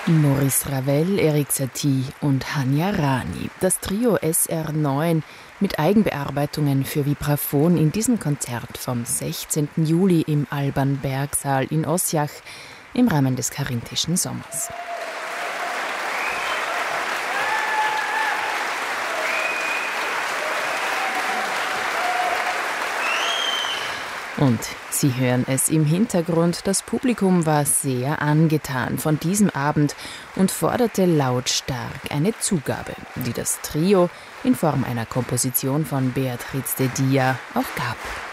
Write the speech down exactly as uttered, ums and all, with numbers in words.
Maurice Ravel, Erik Satie und Hanya Rani. Das Trio S R neun mit Eigenbearbeitungen für Vibraphon in diesem Konzert vom sechzehnten Juli im Alban Bergsaal in Osjach im Rahmen des Karinthischen Sommers. Und Sie hören es im Hintergrund, das Publikum war sehr angetan von diesem Abend und forderte lautstark eine Zugabe, die das Trio in Form einer Komposition von Beatriz de Día auch gab.